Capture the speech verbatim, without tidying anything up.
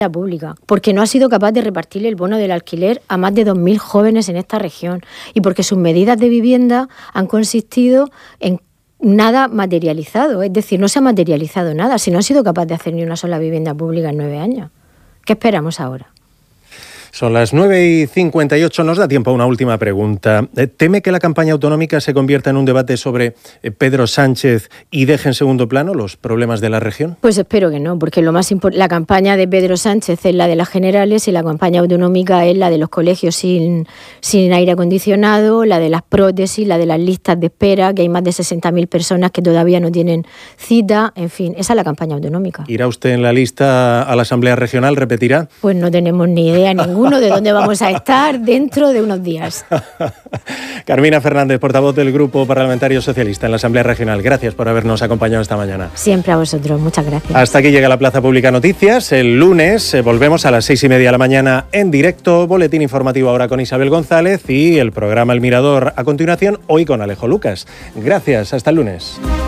pública, porque no ha sido capaz de repartirle el bono del alquiler a más de dos mil jóvenes en esta región y porque sus medidas de vivienda han consistido en nada materializado, es decir, no se ha materializado nada, si no ha sido capaz de hacer ni una sola vivienda pública en nueve años. ¿Qué esperamos ahora? Son las nueve y cincuenta y ocho, nos da tiempo a una última pregunta. ¿Teme que la campaña autonómica se convierta en un debate sobre Pedro Sánchez y deje en segundo plano los problemas de la región? Pues espero que no, porque lo más impor- la campaña de Pedro Sánchez es la de las generales y la campaña autonómica es la de los colegios sin, sin aire acondicionado, la de las prótesis, la de las listas de espera, que hay más de sesenta mil personas que todavía no tienen cita, en fin, esa es la campaña autonómica. ¿Irá usted en la lista a la Asamblea Regional? ¿Repetirá? Pues no tenemos ni idea ninguna de dónde vamos a estar dentro de unos días. Carmina Fernández, portavoz del Grupo Parlamentario Socialista en la Asamblea Regional. Gracias por habernos acompañado esta mañana. Siempre a vosotros, muchas gracias. Hasta aquí llega la Plaza Pública Noticias. El lunes eh, volvemos a las seis y media de la mañana en directo. Boletín informativo ahora con Isabel González y el programa El Mirador a continuación, hoy con Alejo Lucas. Gracias, hasta el lunes.